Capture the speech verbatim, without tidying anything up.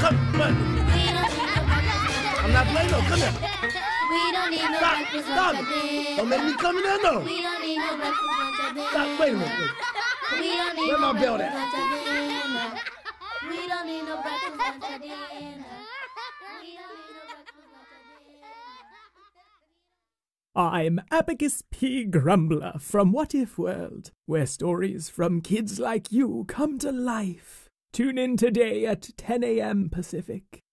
Come, what? I'm not playing, no. Come here. We don't need no Stop, breakfast, stop. lunch, or dinner. Don't make me come in there, no. We don't need no breakfast, lunch, or dinner. Stop, wait a minute, wait. We don't need Where no my belt breakfast, at? lunch, or dinner. We don't need no breakfast, lunch, or dinner. We don't need no breakfast, lunch, or dinner. I'm Abacus P. Grumbler from What If World, where stories from kids like you come to life. Tune in today at ten a m Pacific.